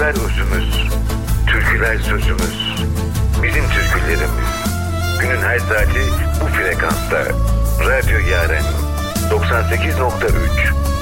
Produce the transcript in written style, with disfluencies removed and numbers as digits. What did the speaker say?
Türküler özümüz, türküler sözümüz. Bizim türkülerimiz. Günün her saati bu frekansta. Radyo Yaren 98.3